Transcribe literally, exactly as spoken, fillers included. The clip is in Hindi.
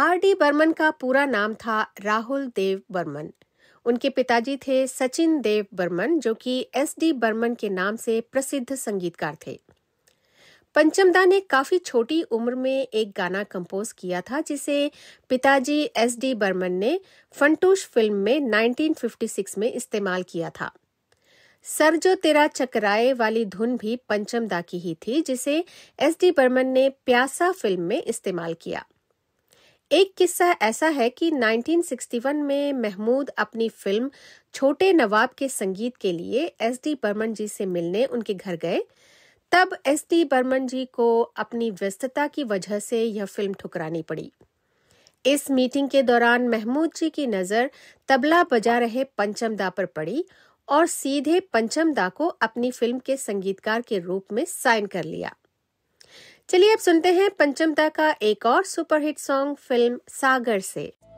आर डी बर्मन का पूरा नाम था राहुल देव बर्मन। उनके पिताजी थे सचिन देव बर्मन, जो कि एस डी बर्मन के नाम से प्रसिद्ध संगीतकार थे। पंचमदा ने काफी छोटी उम्र में एक गाना कंपोज किया था, जिसे पिताजी एस डी बर्मन ने फंटूश फिल्म में नाइनटीन फिफ्टी सिक्स में इस्तेमाल किया था। सर जो तेरा चकराए वाली धुन भी पंचमदा की ही थी, जिसे एस डी बर्मन ने प्यासा फिल्म में इस्तेमाल किया। एक किस्सा ऐसा है कि नाइनटीन सिक्सटी वन में महमूद अपनी फिल्म छोटे नवाब के संगीत के लिए एस डी बर्मन जी से मिलने उनके घर गए। तब एस डी बर्मन जी को अपनी व्यस्तता की वजह से यह फिल्म ठुकरानी पड़ी। इस मीटिंग के दौरान महमूद जी की नजर तबला बजा रहे पंचमदा पर पड़ी और सीधे पंचमदा को अपनी फिल्म के संगीतकार के रूप में साइन कर लिया। चलिए अब सुनते हैं पंचमदा का एक और सुपरहिट सॉन्ग फिल्म सागर से।